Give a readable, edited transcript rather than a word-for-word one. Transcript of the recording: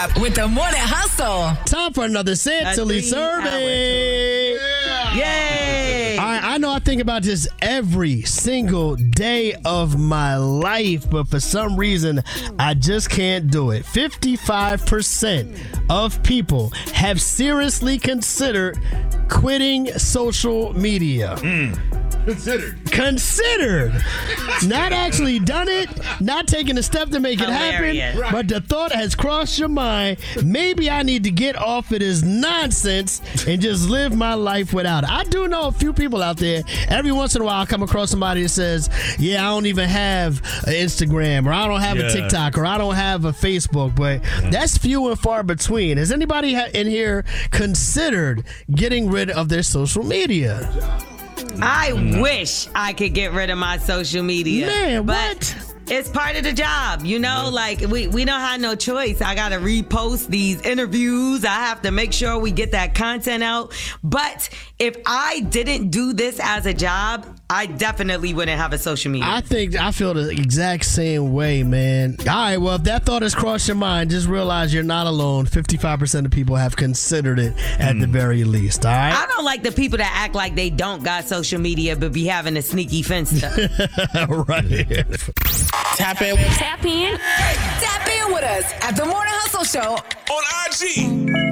with the Morning Hustle. Time for another Santilly survey. Yay! All right, I know I think about this every single day of my life, but for some reason, I just can't do it. 55% of people have seriously considered quitting social media. Considered. Not actually done it, not taking a step to make it happen, but the thought has crossed your mind, maybe I need to get off of this nonsense and just live my life without it. I do know a few people out there, every once in a while I come across somebody that says, yeah, I don't even have an Instagram, or I don't have a TikTok, or I don't have a Facebook, but that's few and far between. Has anybody in here considered getting rid of their social media? I wish I could get rid of my social media. Man, but what? It's part of the job, you know? Like, we don't have no choice. I got to repost these interviews. I have to make sure we get that content out. But if I didn't do this as a job, I definitely wouldn't have a social media. I feel the exact same way, man. All right, well, if that thought has crossed your mind, just realize you're not alone. 55% of people have considered it at the very least, all right? I don't like the people that act like they don't got social media but be having a sneaky Finsta. Right. Tap in. Tap in with us at the Morning Hustle Show On IG.